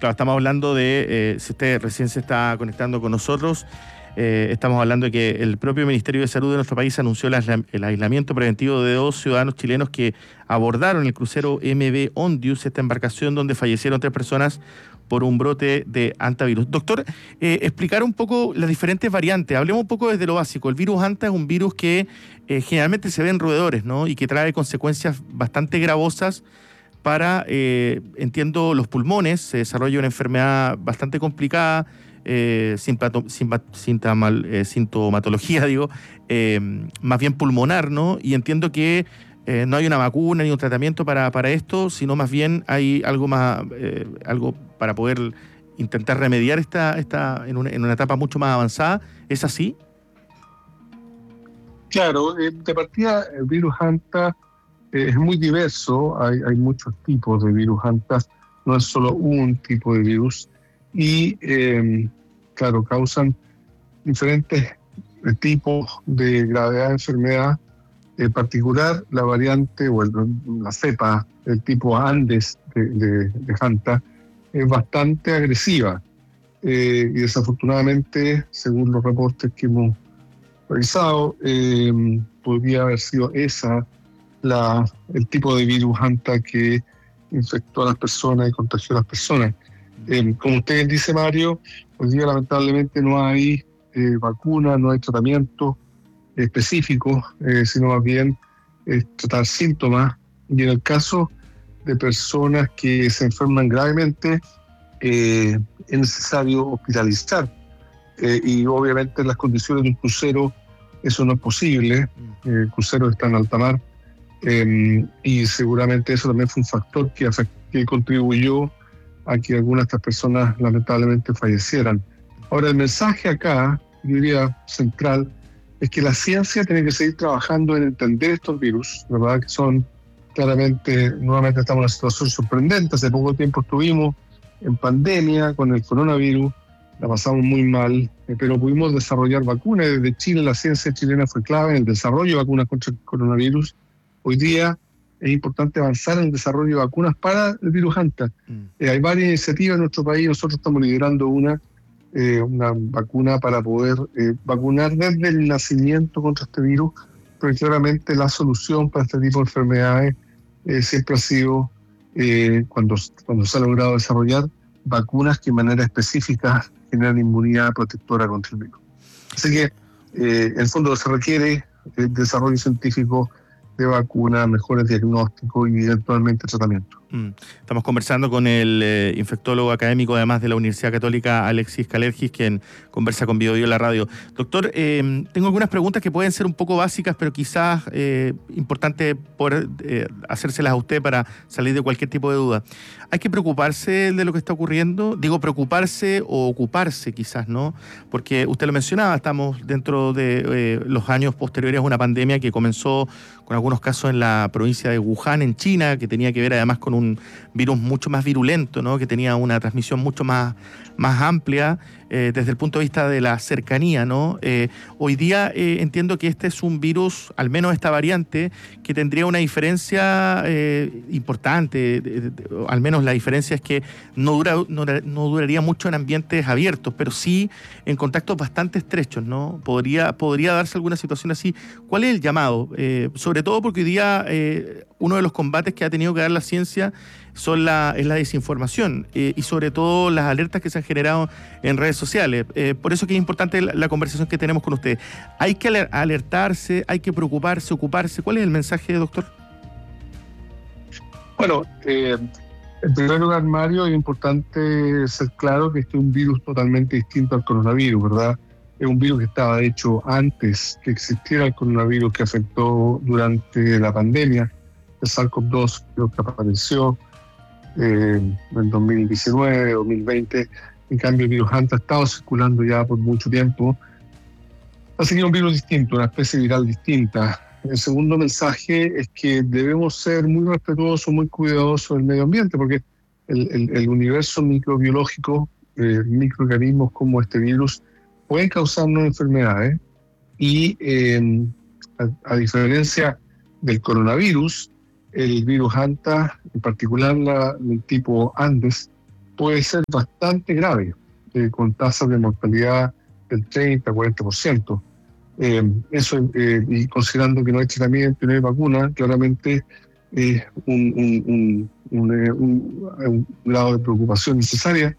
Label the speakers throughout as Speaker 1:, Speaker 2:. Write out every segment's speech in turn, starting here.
Speaker 1: Claro, estamos hablando de, si usted recién se está conectando con nosotros, estamos hablando de que el propio Ministerio de Salud de nuestro país anunció el aislamiento preventivo de 2 ciudadanos chilenos que abordaron el crucero MV Ondius, esta embarcación donde fallecieron 3 personas por un brote de hantavirus. Doctor, explicar un poco las diferentes variantes. Hablemos un poco desde lo básico. El virus hanta es un virus que generalmente se ve en roedores, ¿no? Y que trae consecuencias bastante gravosas para, entiendo, los pulmones. Se desarrolla una enfermedad bastante complicada, sintomatología, digo, más bien pulmonar, ¿no? Y entiendo que no hay una vacuna ni un tratamiento para esto, sino más bien hay algo más, algo para poder intentar remediar en una etapa mucho más avanzada. ¿Es así?
Speaker 2: Claro, de partida el virus hanta es muy diverso, hay muchos tipos de virus hanta, no es solo un tipo de virus, y claro, causan diferentes tipos de gravedad de enfermedad. En particular, la variante o la cepa del tipo Andes de hanta es bastante agresiva, y desafortunadamente, según los reportes que hemos revisado, podría haber sido esa el tipo de virus hanta que infectó a las personas y contagió a las personas. Como usted dice, Mario, hoy día lamentablemente no hay vacuna, no hay tratamiento específico, sino más bien tratar síntomas. Y en el caso de personas que se enferman gravemente, es necesario hospitalizar. Y obviamente en las condiciones de un crucero eso no es posible. El crucero está en alta mar, y seguramente eso también fue un factor que contribuyó a que algunas de estas personas lamentablemente fallecieran. Ahora, el mensaje acá, yo diría central, es que la ciencia tiene que seguir trabajando en entender estos virus, ¿verdad? Que son claramente, nuevamente estamos en una situación sorprendente. Hace poco tiempo estuvimos en pandemia con el coronavirus, la pasamos muy mal, pero pudimos desarrollar vacunas. Desde Chile, la ciencia chilena fue clave en el desarrollo de vacunas contra el coronavirus. Hoy día es importante avanzar en el desarrollo de vacunas para el virus hanta. Hay varias iniciativas en nuestro país, nosotros estamos liderando una vacuna para poder vacunar desde el nacimiento contra este virus, pero claramente la solución para este tipo de enfermedades siempre ha sido, cuando se ha logrado desarrollar vacunas que de manera específica generan inmunidad protectora contra el virus. Así que, en el fondo, se requiere desarrollo científico de vacunas, mejores diagnósticos y eventualmente tratamiento.
Speaker 1: Estamos conversando con el infectólogo académico, además de la Universidad Católica, Alexis Kalergis, quien conversa con BioBio en la radio. Doctor, tengo algunas preguntas que pueden ser un poco básicas, pero quizás importante poder hacérselas a usted para salir de cualquier tipo de duda. ¿Hay que preocuparse de lo que está ocurriendo? Digo, preocuparse o ocuparse quizás, ¿no? Porque usted lo mencionaba, estamos dentro de los años posteriores a una pandemia que comenzó con algunos casos en la provincia de Wuhan, en China, que tenía que ver además con un virus mucho más virulento, ¿no? Que tenía una transmisión mucho más amplia desde el punto de vista de la cercanía, ¿no? Hoy día entiendo que este es un virus, al menos esta variante, que tendría una diferencia importante. Al menos la diferencia es que no duraría mucho en ambientes abiertos, pero sí en contactos bastante estrechos, ¿no? Podría darse alguna situación así. ¿Cuál es el llamado? Sobre todo porque hoy día uno de los combates que ha tenido que dar la ciencia es la desinformación y sobre todo las alertas que se han generado en redes sociales. Por eso que es importante la conversación que tenemos con usted. ¿Hay que alertarse? ¿Hay que preocuparse, ocuparse? ¿Cuál es el mensaje, doctor?
Speaker 2: Bueno, en primer lugar, Mario, es importante ser claro que este es un virus totalmente distinto al coronavirus, ¿verdad? Es un virus que estaba hecho antes que existiera el coronavirus que afectó durante la pandemia. El SARS-CoV-2 creo que apareció en 2019, 2020. En cambio, el virus hanta ha estado circulando ya por mucho tiempo. Así que es un virus distinto, una especie viral distinta. El segundo mensaje es que debemos ser muy respetuosos, muy cuidadosos del medio ambiente, porque el universo microbiológico, microorganismos como este virus, pueden causarnos enfermedades y a diferencia del coronavirus, el virus hanta, en particular el tipo Andes, puede ser bastante grave, con tasas de mortalidad del 30-40%. Y considerando que no hay tratamiento y no hay vacuna, claramente es un grado de preocupación necesaria.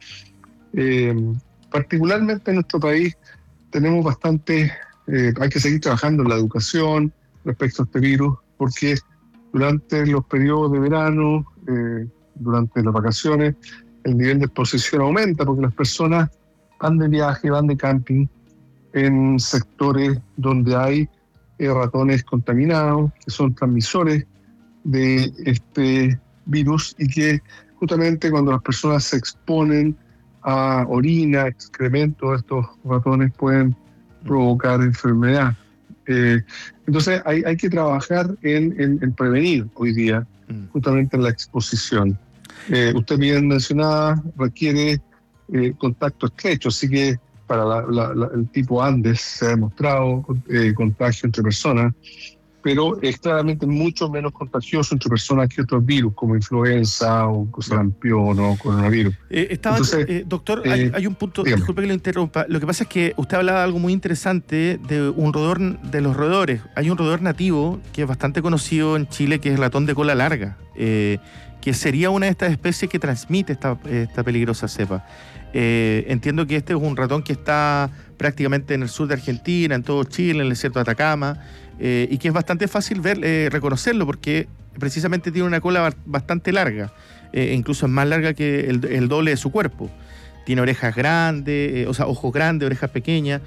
Speaker 2: Particularmente en nuestro país tenemos bastante, hay que seguir trabajando en la educación respecto a este virus, porque durante los periodos de verano, durante las vacaciones, el nivel de exposición aumenta porque las personas van de viaje, van de camping en sectores donde hay ratones contaminados, que son transmisores de este virus y que justamente cuando las personas se exponen a orina, excremento de estos ratones pueden provocar enfermedad. Entonces hay que trabajar en prevenir hoy día justamente la exposición. Usted bien mencionaba, requiere contacto estrecho, así que para el tipo Andes se ha demostrado contagio entre personas, pero es claramente mucho menos contagioso entre personas que otros virus, como influenza o sarampión o coronavirus.
Speaker 1: Doctor, hay un punto,
Speaker 2: dígame.
Speaker 1: Disculpe que lo interrumpa. Lo que pasa es que usted hablaba de algo muy interesante de un roedor, de los roedores. Hay un roedor nativo que es bastante conocido en Chile, que es el ratón de cola larga, que sería una de estas especies que transmite esta peligrosa cepa. Entiendo que este es un ratón que está prácticamente en el sur de Argentina, en todo Chile, en el desierto de Atacama, y que es bastante fácil reconocerlo porque precisamente tiene una cola bastante larga, incluso es más larga que el doble de su cuerpo. Tiene orejas grandes, ojos grandes, orejas pequeñas.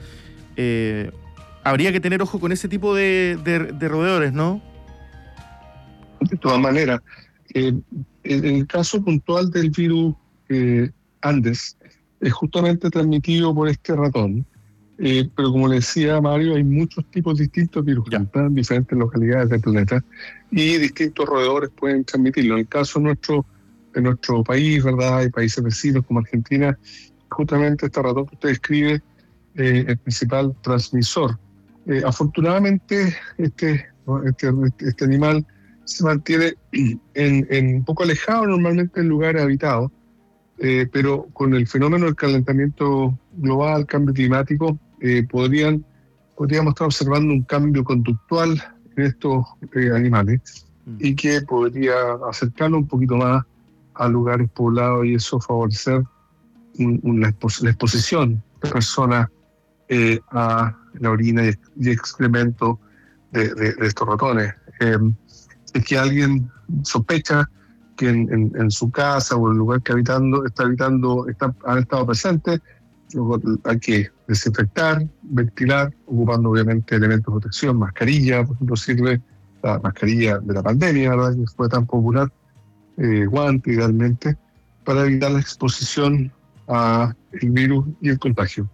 Speaker 1: Habría que tener ojo con ese tipo de roedores, ¿no?
Speaker 2: De todas maneras, en el caso puntual del virus Andes, es justamente transmitido por este ratón, pero como le decía Mario, hay muchos tipos distintos de virus en diferentes localidades del planeta y distintos roedores pueden transmitirlo. En el caso de nuestro país, ¿verdad? Hay países vecinos como Argentina, justamente este ratón que usted describe, el principal transmisor. Afortunadamente, este animal se mantiene un poco alejado normalmente en lugares habitados, pero con el fenómeno del calentamiento global, cambio climático, podríamos estar observando un cambio conductual en estos animales y que podría acercarlo un poquito más a lugares poblados y eso favorecer la exposición de personas a la orina y excremento de estos ratones. Es que alguien sospecha que en su casa o en el lugar que han estado presentes, hay que desinfectar, ventilar, ocupando obviamente elementos de protección, mascarilla, por ejemplo, sirve la mascarilla de la pandemia, ¿verdad?, que fue tan popular, guante idealmente, para evitar la exposición al virus y el contagio.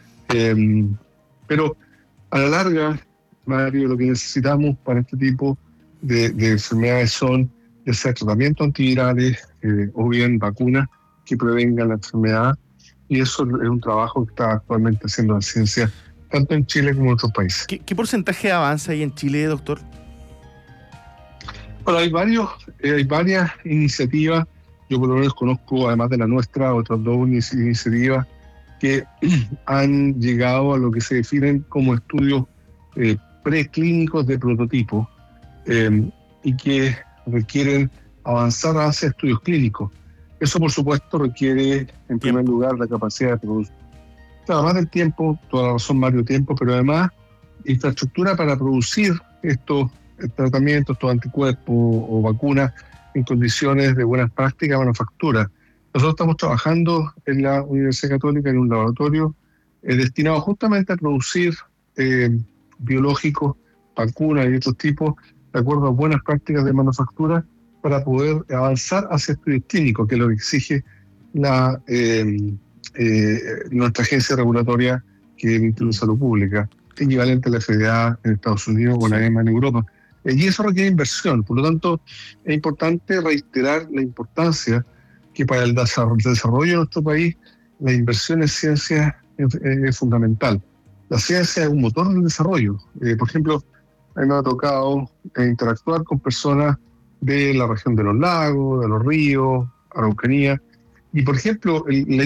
Speaker 2: Pero a la larga, Mario, lo que necesitamos para este tipo de enfermedades son ya sea tratamientos antivirales o bien vacunas que prevengan la enfermedad, y eso es un trabajo que está actualmente haciendo la ciencia tanto en Chile como en otros países.
Speaker 1: ¿Qué porcentaje avanza ahí en Chile, doctor?
Speaker 2: Bueno, hay varias iniciativas. Yo por lo menos conozco, además de la nuestra, otras dos iniciativas que han llegado a lo que se definen como estudios preclínicos de prototipo y que requieren avanzar hacia estudios clínicos. Eso, por supuesto, requiere, en primer lugar, la capacidad de producir. Claro, además del tiempo, toda la razón, Mario, tiempo, pero además infraestructura para producir estos tratamientos, estos anticuerpos o vacunas en condiciones de buenas prácticas de manufactura. Nosotros estamos trabajando en la Universidad Católica en un laboratorio destinado justamente a producir biológicos, vacunas y otros tipos de acuerdo a buenas prácticas de manufactura para poder avanzar hacia estudios clínicos, que es lo que exige nuestra agencia regulatoria, que es el Instituto de Salud Pública, equivalente a la FDA en Estados Unidos o la EMA en Europa. Y eso requiere inversión. Por lo tanto, es importante reiterar la importancia que para el desarrollo de nuestro país la inversión en ciencia es fundamental. La ciencia es un motor del desarrollo. Por ejemplo, a mí me ha tocado interactuar con personas de la región de los lagos, de los ríos, Araucanía, Y por ejemplo, la